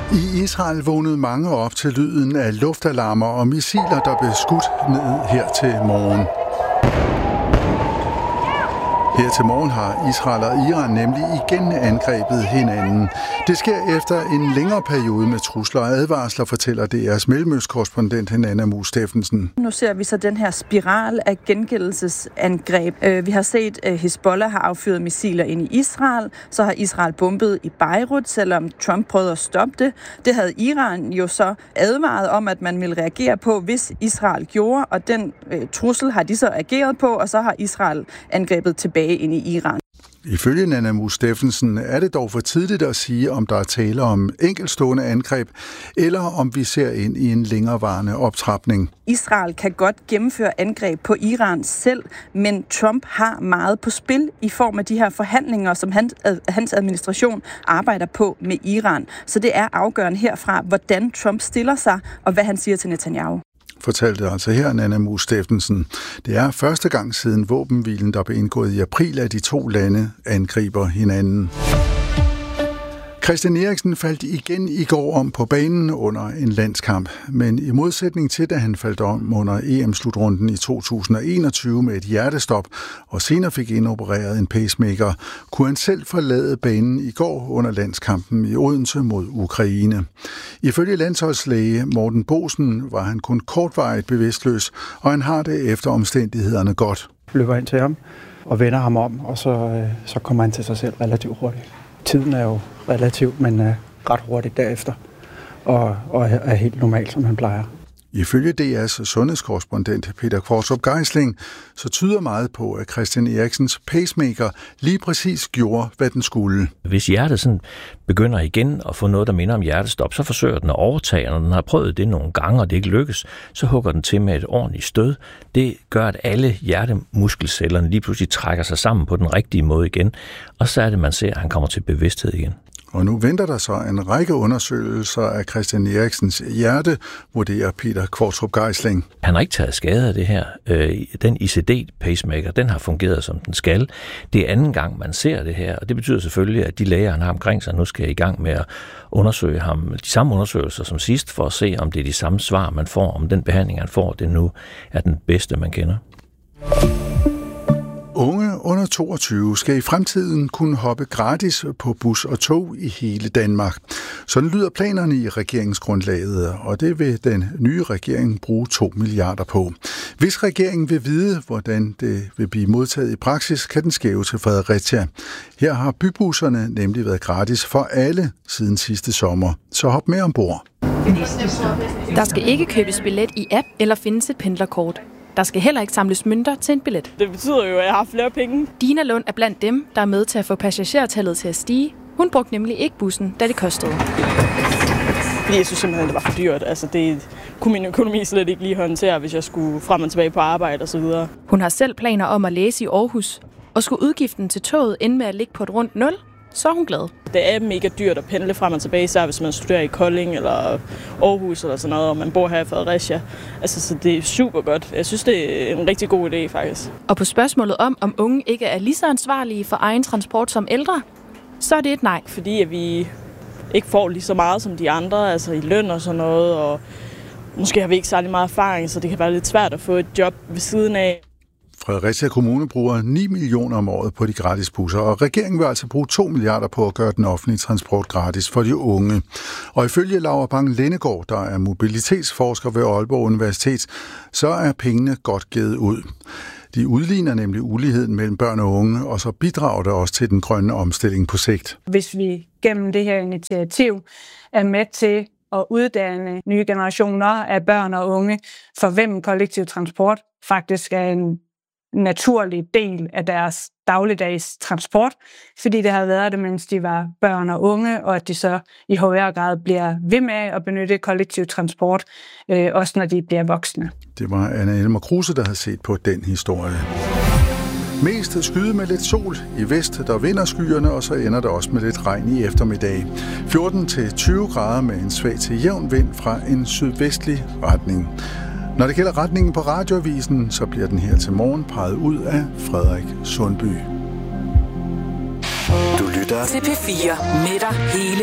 I Israel vågnede mange op til lyden af luftalarmer og missiler, der blev skudt ned her til morgen. Her til morgen har Israel og Iran nemlig igen angrebet hinanden. Det sker efter en længere periode med trusler og advarsler, fortæller DR's mellemøstkorrespondent Nanna Mue Steffensen. Nu ser vi så den her spiral af gengældelsesangreb. Vi har set, at Hezbollah har affyret missiler ind i Israel. Så har Israel bombet i Beirut, selvom Trump prøvede at stoppe det. Det havde Iran jo så advaret om, at man ville reagere på, hvis Israel gjorde. Og den trussel har de så ageret på, og så har Israel angrebet tilbage ind i Iran. Ifølge Nanna Mue Steffensen er det dog for tidligt at sige, om der er tale om enkeltstående angreb, eller om vi ser ind i en længerevarende optrapning. Israel kan godt gennemføre angreb på Iran selv, men Trump har meget på spil i form af de her forhandlinger, som hans administration arbejder på med Iran. Så det er afgørende herfra, hvordan Trump stiller sig, og hvad han siger til Netanyahu. Fortalte altså her Nanna Mue Steffensen. Det er første gang siden våbenhvilen, der blev indgået i april, at de to lande angriber hinanden. Christian Eriksen faldt igen i går om på banen under en landskamp, men i modsætning til, da han faldt om under EM-slutrunden i 2021 med et hjertestop og senere fik indopereret en pacemaker, kunne han selv forlade banen i går under landskampen i Odense mod Ukraine. Ifølge landsholdslæge Morten Boesen var han kun kortvarigt bevidstløs, og han har det efter omstændighederne godt. Løber ind til ham og vender ham om, og så kommer han til sig selv relativt hurtigt. Tiden er jo relativt, men ret hurtigt derefter, og er helt normal, som han plejer. Ifølge DR's sundhedskorrespondent Peter Kvartrup Geisling, så tyder meget på, at Christian Eriksens pacemaker lige præcis gjorde, hvad den skulle. Hvis hjertet sådan begynder igen at få noget, der minder om hjertestop, så forsøger den at overtage, og når den har prøvet det nogle gange, og det ikke lykkes, så hugger den til med et ordentligt stød. Det gør, at alle hjertemuskelcellerne lige pludselig trækker sig sammen på den rigtige måde igen, og så er det, man ser, at han kommer til bevidsthed igen. Og nu venter der så en række undersøgelser af Christian Eriksens hjerte, vurderer Peter Kvartrup Geisling. Han har ikke taget skade af det her. Den ICD-pacemaker, den har fungeret, som den skal. Det er anden gang, man ser det her, og det betyder selvfølgelig, at de læger, han har omkring sig, nu skal i gang med at undersøge ham. De samme undersøgelser som sidst, for at se, om det er de samme svar, man får, om den behandling, han får, det nu er den bedste, man kender. Unge under 22 skal i fremtiden kunne hoppe gratis på bus og tog i hele Danmark. Sådan lyder planerne i regeringsgrundlaget, og det vil den nye regering bruge 2 milliarder på. Hvis regeringen vil vide, hvordan det vil blive modtaget i praksis, kan den skæve til Fredericia. Her har bybusserne nemlig været gratis for alle siden sidste sommer, så hop med ombord. Der skal ikke købes billet i app eller findes et pendlerkort. Der skal heller ikke samles mønter til en billet. Det betyder jo, at jeg har flere penge. Dina Lund er blandt dem, der er med til at få passagertallet til at stige. Hun brugte nemlig ikke bussen, da det kostede. Fordi jeg synes simpelthen, det var for dyrt. Altså, det kunne min økonomi slet ikke lige håndtere, hvis jeg skulle frem og tilbage på arbejde og så videre. Hun har selv planer om at læse i Aarhus. Og skulle udgiften til toget ende med at ligge på et rundt 0, så er hun glad. Det er mega dyrt at pendle frem og tilbage, især hvis man studerer i Kolding eller Aarhus eller sådan noget, og man bor her i Fredericia. Altså, så det er super godt. Jeg synes, det er en rigtig god idé, faktisk. Og på spørgsmålet om unge ikke er lige så ansvarlige for egen transport som ældre, så er det et nej. Fordi at vi ikke får lige så meget som de andre, altså i løn og sådan noget, og måske har vi ikke særlig meget erfaring, så det kan være lidt svært at få et job ved siden af. Fredericia Kommune bruger 9 millioner om året på de gratis busser, og regeringen vil altså bruge 2 milliarder på at gøre den offentlige transport gratis for de unge. Og ifølge Laura Bang-Lennegaard, der er mobilitetsforsker ved Aalborg Universitet, så er pengene godt givet ud. De udligner nemlig uligheden mellem børn og unge, og så bidrager det også til den grønne omstilling på sigt. Hvis vi gennem det her initiativ er med til at uddanne nye generationer af børn og unge, for hvem kollektiv transport faktisk er en naturlig del af deres dagligdags transport, fordi det har været det, mens de var børn og unge, og at de så i højere grad bliver ved med at benytte kollektiv transport, også når de bliver voksne. Det var Anna Elmer Kruse, der havde set på den historie. Mest skyde med lidt sol. I vest, der vinder skyerne, og så ender det også med lidt regn i eftermiddag. 14-20 grader med en svag til jævn vind fra en sydvestlig retning. Når det gælder retningen på radioavisen, så bliver den her til morgen peget ud af Frederik Sundby. Du lytter til P4 med dig hele